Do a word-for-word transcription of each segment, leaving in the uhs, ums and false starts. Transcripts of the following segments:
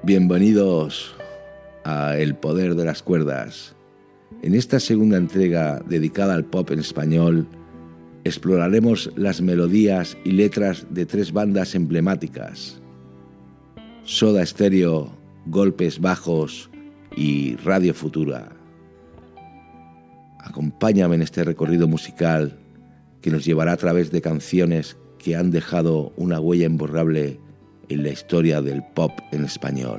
Bienvenidos a El Poder de las Cuerdas. En esta segunda entrega dedicada al pop en español, exploraremos las melodías y letras de tres bandas emblemáticas: Soda Stereo, Golpes Bajos y Radio Futura. Acompáñame en este recorrido musical que nos llevará a través de canciones que han dejado una huella imborrable en la historia del pop en español.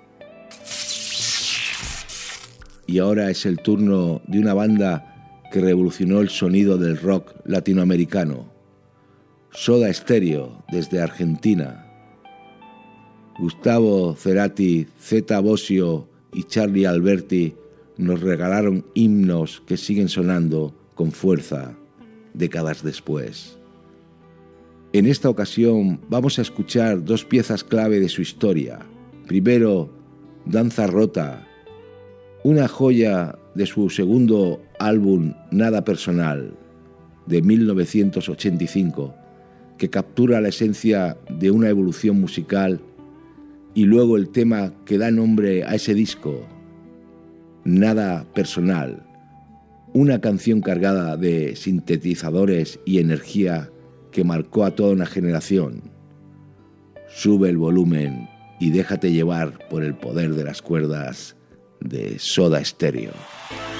Y ahora es el turno de una banda que revolucionó el sonido del rock latinoamericano, Soda Stereo, desde Argentina. Gustavo Cerati, Zeta Bosio y Charlie Alberti nos regalaron himnos que siguen sonando con fuerza décadas después. En esta ocasión vamos a escuchar dos piezas clave de su historia. Primero, Danza Rota, una joya de su segundo álbum Nada Personal, de mil novecientos ochenta y cinco, que captura la esencia de una evolución musical, y luego el tema que da nombre a ese disco, Nada Personal, una canción cargada de sintetizadores y energía que marcó a toda una generación. Sube el volumen y déjate llevar por el poder de las cuerdas de Soda Stereo.